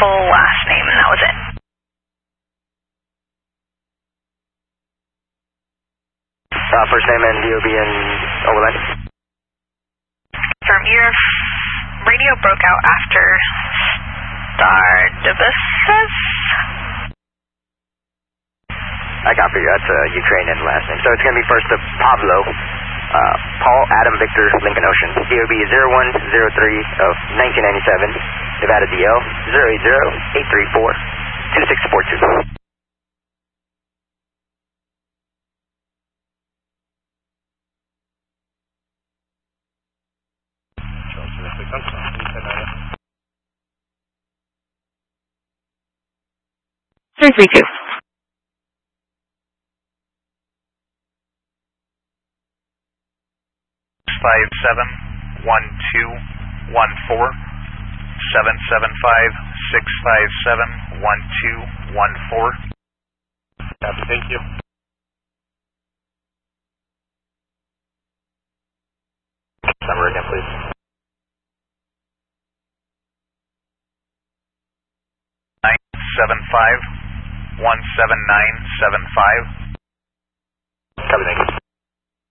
full last name, and that was it. First name and DOB and overline. Confirm. Your radio broke out after Stardubasev? I copy you. That's a Ukrainian last name. So it's going to be first to Pavlo, Paul Adam Victor Lincoln Ocean. DOB 0103 of 1997. Nevada DL 080-834-2642. Three 3-2. Five 7 1 2 1 4 7 7 5 6 5 7 1 2 1 4. Copy, thank you. Number again, please. 975 17975. Copy, thank you.